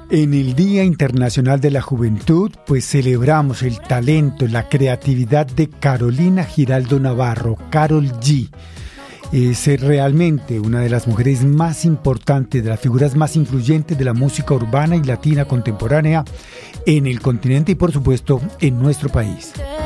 En el Día Internacional de la Juventud, pues celebramos el talento, la creatividad de Carolina Giraldo Navarro, Karol G. Es realmente una de las mujeres más importantes, de las figuras más influyentes de la música urbana y latina contemporánea en el continente y por supuesto en nuestro país.